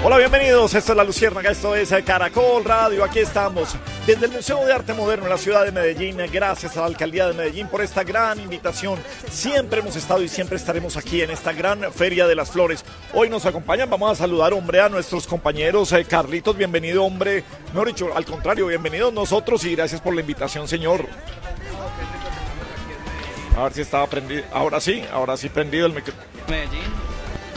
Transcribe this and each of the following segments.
Hola, bienvenidos, esto es La Luciérnaga, esto es Caracol Radio, aquí estamos desde el Museo de Arte Moderno en la ciudad de Medellín, gracias a la Alcaldía de Medellín por esta gran invitación. Siempre hemos estado y siempre estaremos aquí en esta gran Feria de las Flores. Hoy nos acompañan, vamos a saludar, hombre, a nuestros compañeros. Carlitos, bienvenido, hombre, mejor dicho, al contrario, bienvenidos nosotros y gracias por la invitación, señor. A ver si estaba prendido, ahora sí prendido el micrófono. Medellín.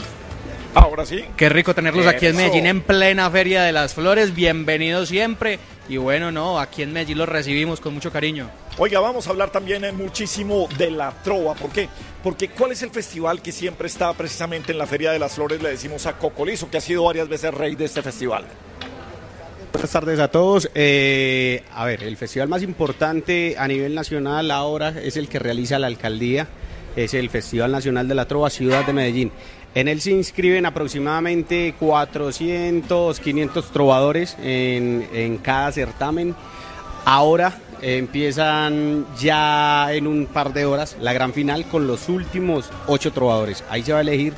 Ahora sí. Qué rico tenerlos aquí en Eso. Medellín en plena Feria de las Flores, bienvenidos siempre. Y bueno, no, aquí en Medellín los recibimos con mucho cariño. Oiga, vamos a hablar también muchísimo de la trova. ¿Por qué? Porque ¿cuál es el festival que siempre está precisamente en la Feria de las Flores? Le decimos a Cocolizo, que ha sido varias veces rey de este festival. Buenas tardes a todos. A ver, el festival más importante a nivel nacional ahora es el que realiza la alcaldía, es el Festival Nacional de la Trova Ciudad de Medellín. En él se inscriben aproximadamente 400, 500 trovadores en cada certamen. Ahora empiezan ya en un par de horas la gran final con los últimos 8 trovadores. Ahí se va a elegir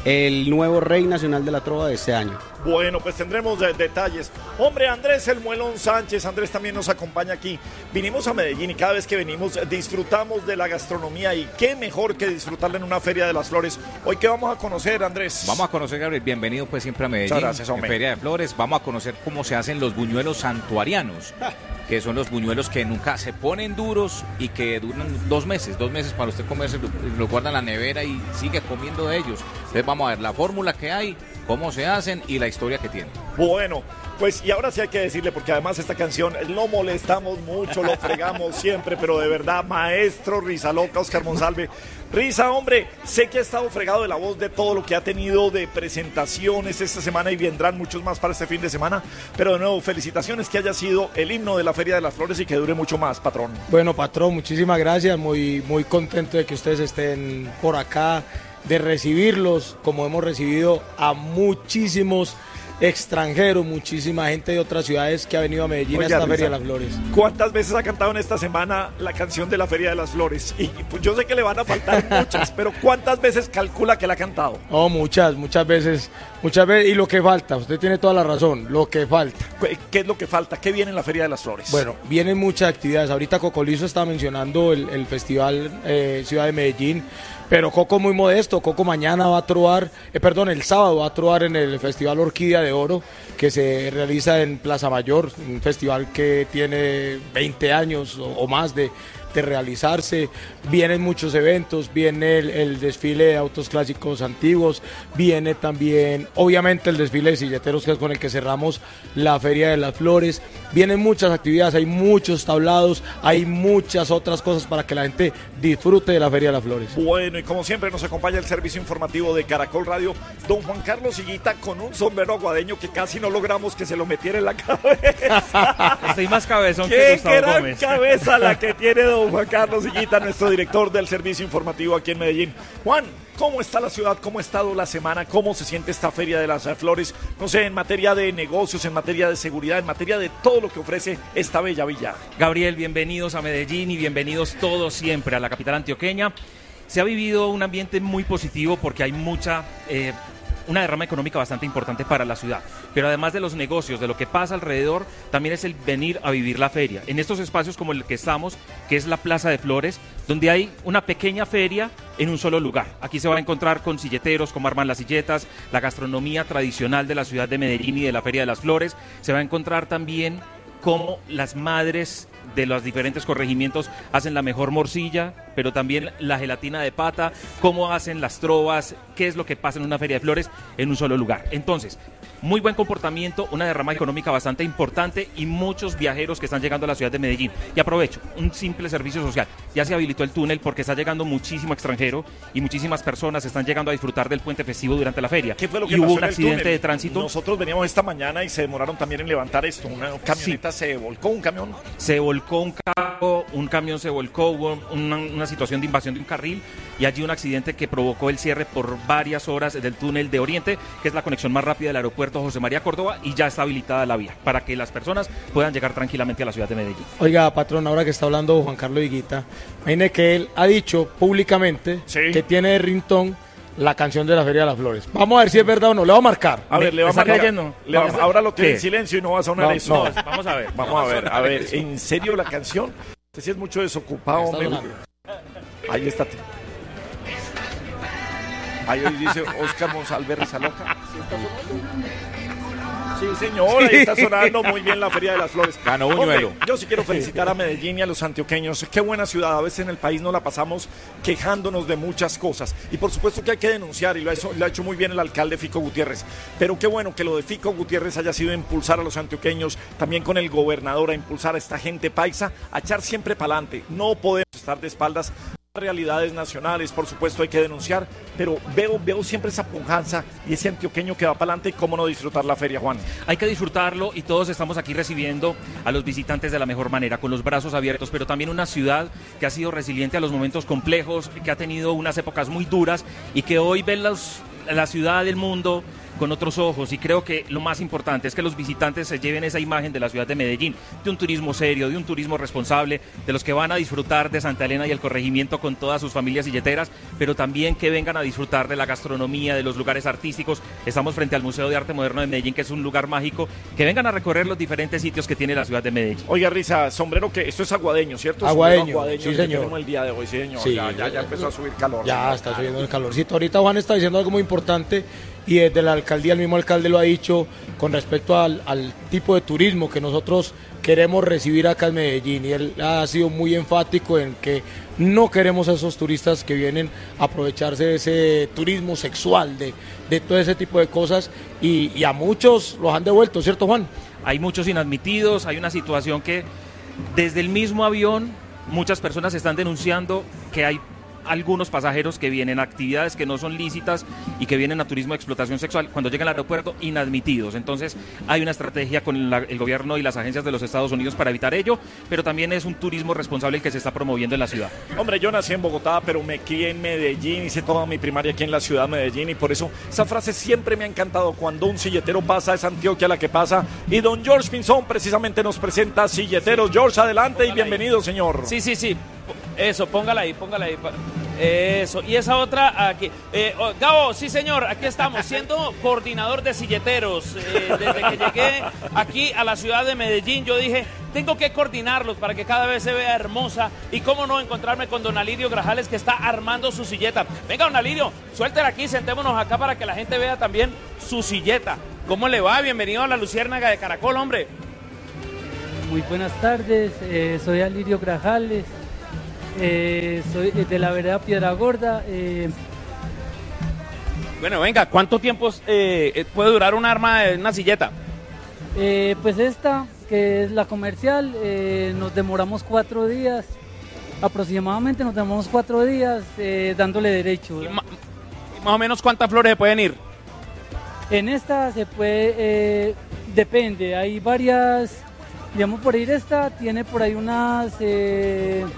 el nuevo rey nacional de la trova de este año. Bueno, pues tendremos detalles. Hombre, Andrés El Muelón Sánchez, Andrés también nos acompaña aquí. Vinimos a Medellín y cada vez que venimos disfrutamos de la gastronomía y qué mejor que disfrutarla en una Feria de las Flores. Hoy, ¿qué vamos a conocer, Andrés? Vamos a conocer, Gabriel, bienvenido pues siempre a Medellín. Muchas gracias, hombre. En Feria de Flores. Vamos a conocer cómo se hacen los buñuelos santuarianos, que son los buñuelos que nunca se ponen duros y que duran 2 meses para usted comerse, lo guarda en la nevera y sigue comiendo de ellos. Entonces vamos a ver la fórmula que hay, cómo se hacen y la historia que tienen. Bueno, pues y ahora sí hay que decirle, porque además esta canción lo molestamos mucho, lo fregamos siempre, pero de verdad, maestro Risa Loca, Oscar Monsalve. Risa, hombre, sé que ha estado fregado de la voz de todo lo que ha tenido de presentaciones esta semana y vendrán muchos más para este fin de semana, pero de nuevo, felicitaciones que haya sido el himno de la Feria de las Flores y que dure mucho más, patrón. Bueno, patrón, muchísimas gracias, muy contento de que ustedes estén por acá, de recibirlos como hemos recibido a muchísimos extranjeros, muchísima gente de otras ciudades que ha venido a Medellín. Oiga, a esta Risa, Feria de las Flores. ¿Cuántas veces ha cantado en esta semana la canción de la Feria de las Flores? Y pues yo sé que le van a faltar muchas, pero ¿cuántas veces calcula que la ha cantado? Oh, muchas veces, y lo que falta, usted tiene toda la razón, lo que falta. ¿Qué es lo que falta? ¿Qué viene en la Feria de las Flores? Bueno, vienen muchas actividades. Ahorita Cocolizo estaba mencionando el Festival Ciudad de Medellín, pero Coco muy modesto. Coco mañana va a trovar, el sábado va a trovar en el Festival Orquídea de Oro, que se realiza en Plaza Mayor, un festival que tiene 20 años o más de realizarse. Vienen muchos eventos, viene el desfile de autos clásicos antiguos, viene también obviamente el desfile de silleteros, que es con el que cerramos la Feria de las Flores. Vienen muchas actividades, hay muchos tablados, hay muchas otras cosas para que la gente disfrute de la Feria de las Flores. Bueno, y como siempre nos acompaña el servicio informativo de Caracol Radio, don Juan Carlos Higuita, con un sombrero aguadeño que casi no logramos que se lo metiera en la cabeza. Estoy más cabezón que ¡Qué Gustavo gran Gómez. cabeza la que tiene don Juan Carlos Higuita, nuestro director del servicio informativo aquí en Medellín! Juan, ¿cómo está la ciudad? ¿Cómo ha estado la semana? ¿Cómo se siente esta Feria de las Flores? No sé, en materia de negocios, en materia de seguridad, en materia de todo lo que ofrece esta bella villa. Gabriel, bienvenidos a Medellín y bienvenidos todos siempre a la capital antioqueña. Se ha vivido un ambiente muy positivo porque hay una derrama económica bastante importante para la ciudad, pero además de los negocios, de lo que pasa alrededor, también es el venir a vivir la feria. En estos espacios como el que estamos, que es la Plaza de Flores, donde hay una pequeña feria en un solo lugar. Aquí se va a encontrar con silleteros, cómo arman las silletas, la gastronomía tradicional de la ciudad de Medellín y de la Feria de las Flores. Se va a encontrar también cómo las madres de los diferentes corregimientos hacen la mejor morcilla, pero también la gelatina de pata, cómo hacen las trovas, qué es lo que pasa en una Feria de Flores en un solo lugar. Entonces, muy buen comportamiento, una derrama económica bastante importante y muchos viajeros que están llegando a la ciudad de Medellín. Y aprovecho, un simple servicio social. Ya se habilitó el túnel porque está llegando muchísimo extranjero y muchísimas personas están llegando a disfrutar del puente festivo durante la feria. ¿Qué fue lo que y pasó hubo en un el accidente túnel? de tránsito. Nosotros veníamos esta mañana y se demoraron también en levantar esto. Una camioneta se volcó, un camión. Se volcó un carro, un camión se volcó, hubo una situación de invasión de un carril y allí un accidente que provocó el cierre por varias horas del túnel de Oriente, que es la conexión más rápida del aeropuerto José María Córdoba, y ya está habilitada la vía para que las personas puedan llegar tranquilamente a la ciudad de Medellín. Oiga, patrón, ahora que está hablando Juan Carlos Higuita, imagine que él ha dicho públicamente Sí. que tiene de ringtone la canción de la Feria de las Flores. Vamos a ver si es verdad o no, le voy a marcar. A ver, le va a ¿Está marcar. creyendo? Ahora lo tiene ¿Qué? en silencio y no va a sonar No, eso. no. Vamos a ver. Vamos a ver, ¿en serio la canción? Usted sí es mucho desocupado, Está hombre. sonando. Ahí está. Ahí hoy dice Oscar Monsalve Rizaloca. Sí, señor, ahí está sonando muy bien la Feria de las Flores. Ganó Buñuelo. Hombre, yo sí quiero felicitar a Medellín y a los antioqueños. Qué buena ciudad. A veces en el país no la pasamos quejándonos de muchas cosas. Y por supuesto que hay que denunciar, y lo ha hecho muy bien el alcalde Fico Gutiérrez. Pero qué bueno que lo de Fico Gutiérrez haya sido impulsar a los antioqueños, también con el gobernador, a impulsar a esta gente paisa, a echar siempre para adelante. No podemos estar de espaldas a realidades nacionales, por supuesto hay que denunciar, pero veo siempre esa pujanza y ese antioqueño que va para adelante. ¿Cómo no disfrutar la feria, Juan? Hay que disfrutarlo y todos estamos aquí recibiendo a los visitantes de la mejor manera, con los brazos abiertos, pero también una ciudad que ha sido resiliente a los momentos complejos, que ha tenido unas épocas muy duras y que hoy ven la ciudad del mundo con otros ojos, y creo que lo más importante es que los visitantes se lleven esa imagen de la ciudad de Medellín, de un turismo serio, de un turismo responsable, de los que van a disfrutar de Santa Elena y el corregimiento con todas sus familias silleteras, pero también que vengan a disfrutar de la gastronomía, de los lugares artísticos. Estamos frente al Museo de Arte Moderno de Medellín, que es un lugar mágico, que vengan a recorrer los diferentes sitios que tiene la ciudad de Medellín. Oiga, Risa, sombrero, que esto es aguadeño, ¿cierto? Aguadeño, Sombrero sí, que señor. tenemos el día de hoy, sí, señor. Sí, ya empezó a subir calor. Ya está subiendo el calorcito. Ahorita Juan está diciendo algo muy importante, y desde la alcaldía, el mismo alcalde lo ha dicho con respecto al tipo de turismo que nosotros queremos recibir acá en Medellín, y él ha sido muy enfático en que no queremos a esos turistas que vienen a aprovecharse de ese turismo sexual, de todo ese tipo de cosas, y a muchos los han devuelto, ¿cierto, Juan? Hay muchos inadmitidos, hay una situación que desde el mismo avión muchas personas están denunciando que hay algunos pasajeros que vienen a actividades que no son lícitas y que vienen a turismo de explotación sexual, cuando llegan al aeropuerto, inadmitidos. Entonces hay una estrategia con el gobierno y las agencias de los Estados Unidos para evitar ello, pero también es un turismo responsable el que se está promoviendo en la ciudad. Hombre, yo nací en Bogotá, pero me crié en Medellín, hice toda mi primaria aquí en la ciudad de Medellín, y por eso esa frase siempre me ha encantado. Cuando un silletero pasa, es Antioquia la que pasa, y don George Pinzón precisamente nos presenta Silleteros. George, adelante y bienvenido, señor. Sí. Eso, póngala ahí. Eso, y esa otra aquí. Gabo, sí señor, aquí estamos, siendo coordinador de silleteros. Desde que llegué aquí a la ciudad de Medellín, yo dije, tengo que coordinarlos para que cada vez se vea hermosa, y cómo no encontrarme con don Alirio Grajales, que está armando su silleta. Venga, don Alirio, suéltela aquí, sentémonos acá para que la gente vea también su silleta. ¿Cómo le va? Bienvenido a la Luciérnaga de Caracol, hombre. Muy buenas tardes, soy Alirio Grajales, soy de la vereda Piedra Gorda. Bueno, venga, ¿cuánto tiempo puede durar un arma de una silleta? Pues esta, que es la comercial, nos demoramos 4 días, aproximadamente nos demoramos 4 días dándole derecho. ¿Y más o menos cuántas flores se pueden ir? En esta se puede, depende, hay varias, digamos, por ir esta tiene por ahí unas 10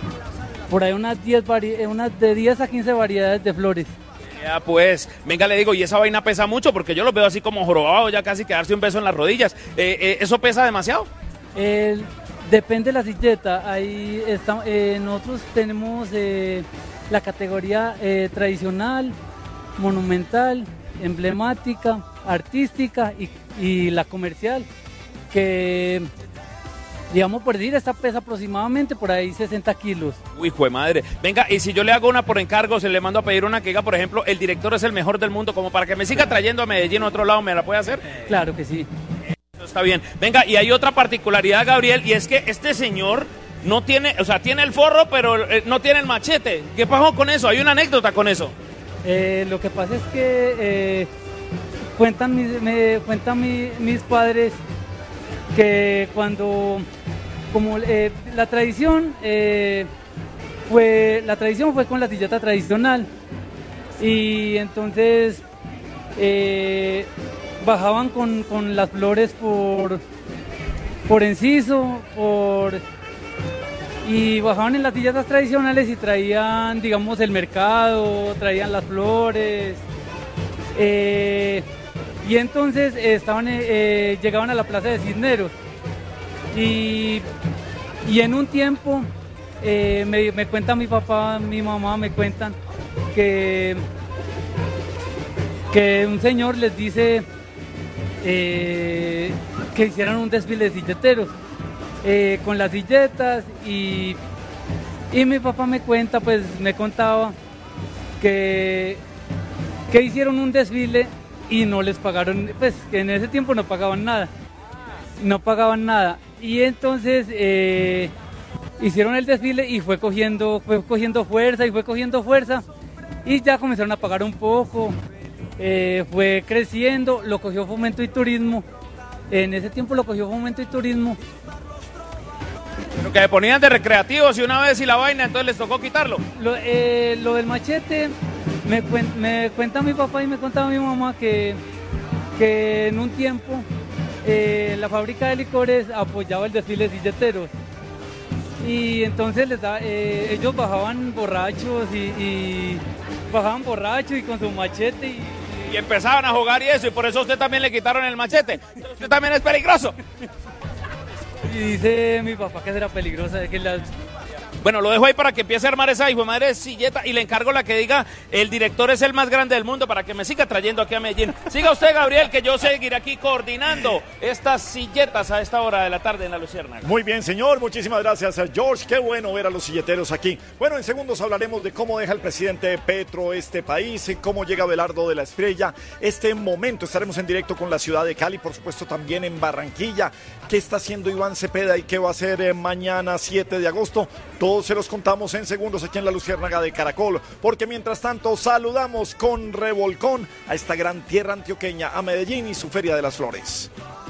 unas de 10 a 15 variedades de flores. Ya pues, venga, le digo, y esa vaina pesa mucho, porque yo los veo así como jorobados, ya casi quedarse un beso en las rodillas. ¿Eso pesa demasiado? Depende de la silleta. Ahí está, nosotros tenemos la categoría tradicional, monumental, emblemática, artística y la comercial, que digamos, por decir, esta pesa aproximadamente por ahí 60 kilos. Uy, jue madre. Venga, y si yo le hago una por encargo, se le mando a pedir una que diga, por ejemplo, el director es el mejor del mundo, como para que me siga trayendo a Medellín a otro lado, ¿me la puede hacer? Claro que sí. Eso está bien. Venga, y hay otra particularidad, Gabriel, y es que este señor no tiene, o sea, tiene el forro, pero no tiene el machete. ¿Qué pasó con eso? Hay una anécdota con eso. Lo que pasa es que cuentan mis padres que cuando, como la tradición fue con la silleta tradicional, y entonces bajaban con las flores por enciso, y bajaban en las silletas tradicionales y traían, digamos, el mercado, traían las flores, y entonces llegaban a la Plaza de Cisneros, y en un tiempo me cuenta mi papá, mi mamá me cuentan que que un señor les dice que hicieran un desfile de silleteros con las silletas y mi papá me contaba que hicieron un desfile y no les pagaron, pues que en ese tiempo no pagaban nada y entonces hicieron el desfile y fue cogiendo fuerza y ya comenzaron a pagar un poco, fue creciendo, lo cogió Fomento y Turismo, en ese tiempo lo cogió Fomento y Turismo. Pero que le ponían de recreativos y una vez y la vaina, entonces les tocó quitarlo. Lo del machete, me cuenta mi papá y me contaba mi mamá que en un tiempo la fábrica de licores apoyaba el desfile de silleteros y entonces ellos bajaban borrachos y con su machete y empezaban a jugar y eso, y por eso a usted también le quitaron el machete. Usted también es peligroso. Y dice mi papá que será peligrosa, Bueno, lo dejo ahí para que empiece a armar esa hijo de madre silleta y le encargo la que diga el director es el más grande del mundo para que me siga trayendo aquí a Medellín. Siga usted, Gabriel, que yo seguiré aquí coordinando estas silletas a esta hora de la tarde en La Luciérnaga. Muy bien, señor. Muchísimas gracias, George. Qué bueno ver a los silleteros aquí. Bueno, en segundos hablaremos de cómo deja el presidente Petro este país, cómo llega Abelardo de la Espriella. Este momento estaremos en directo con la ciudad de Cali, por supuesto también en Barranquilla. ¿Qué está haciendo Iván Cepeda y qué va a hacer mañana 7 de agosto? Todos se los contamos en segundos aquí en La Luciérnaga de Caracol, porque mientras tanto saludamos con revolcón a esta gran tierra antioqueña, a Medellín y su Feria de las Flores.